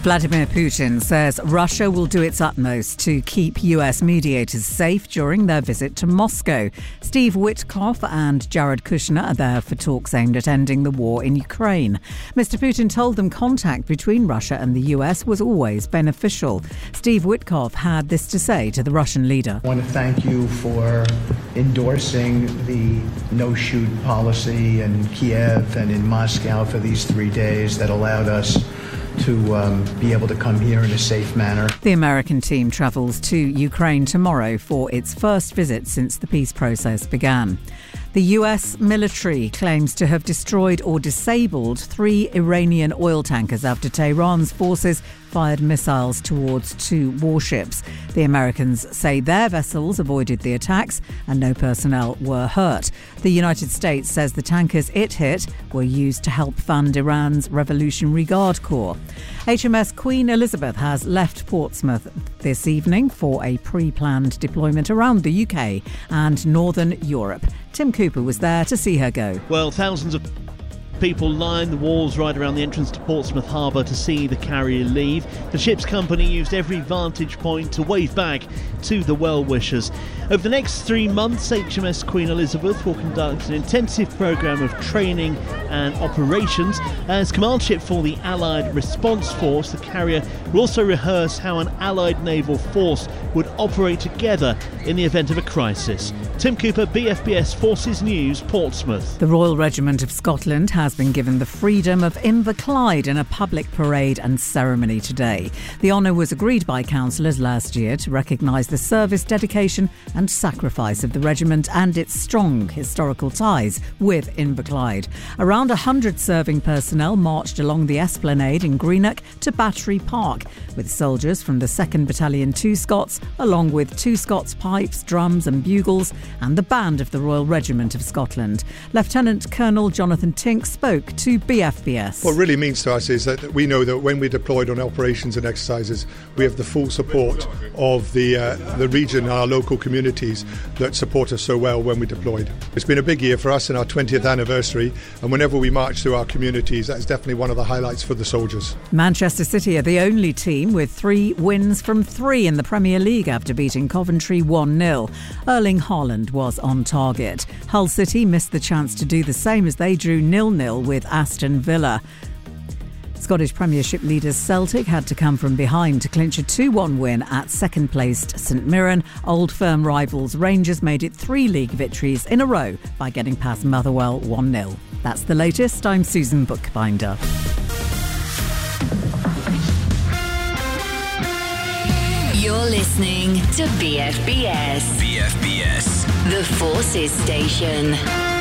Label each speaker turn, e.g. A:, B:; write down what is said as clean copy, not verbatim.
A: Vladimir Putin says Russia will do its utmost to keep US mediators safe during their visit to Moscow. Steve Witkoff and Jared Kushner are there for talks aimed at ending the war in Ukraine. Mr. Putin told them contact between Russia and the US was always beneficial. Steve Witkoff had this to say to the Russian leader.
B: I want to thank you for endorsing the no-shoot policy in Kiev and in Moscow for these 3 days that allowed us to be able to come here in a safe manner.
A: The American team travels to Ukraine tomorrow for its first visit since the peace process began. The US military claims to have destroyed or disabled 3 Iranian oil tankers after Tehran's forces fired missiles towards 2 warships. The Americans say their vessels avoided the attacks and no personnel were hurt. The United States says the tankers it hit were used to help fund Iran's Revolutionary Guard Corps. HMS Queen Elizabeth has left Portsmouth this evening for a pre-planned deployment around the UK and Northern Europe. Tim Cooper was there to see her go.
C: Well, thousands of people line the walls right around the entrance to Portsmouth Harbour to see the carrier leave. The ship's company used every vantage point to wave back to the well-wishers. Over the next 3 months, HMS Queen Elizabeth will conduct an intensive programme of training and operations. As command ship for the Allied Response Force, the carrier will also rehearse how an Allied naval force would operate together in the event of a crisis. Tim Cooper, BFBS Forces News, Portsmouth.
A: The Royal Regiment of Scotland has been given the freedom of Inverclyde in a public parade and ceremony today. The honour was agreed by councillors last year to recognise the service, dedication and sacrifice of the regiment and its strong historical ties with Inverclyde. Around 100 serving personnel marched along the esplanade in Greenock to Battery Park, with soldiers from the 2nd Battalion 2 Scots, along with 2 Scots pipes, drums and bugles, and the band of the Royal Regiment of Scotland. Lieutenant Colonel Jonathan Tink spoke to BFBS.
D: What it really means to us is that we know that when we're deployed on operations and exercises, we have the full support of the region and our local communities that support us so well when we're deployed. It's been a big year for us in our 20th anniversary, and whenever we march through our communities, that's definitely one of the highlights for the soldiers.
A: Manchester City are the only team with 3 wins from 3 in the Premier League after beating Coventry 1-0. Erling Haaland was on target. Hull City missed the chance to do the same as they drew 0-0 with Aston Villa. Scottish Premiership leaders Celtic had to come from behind to clinch a 2-1 win at second-placed St Mirren. Old Firm rivals Rangers made it 3 league victories in a row by getting past Motherwell 1-0. That's the latest. I'm Susan Bookbinder.
E: You're listening to BFBS.
F: BFBS.
E: The Forces Station.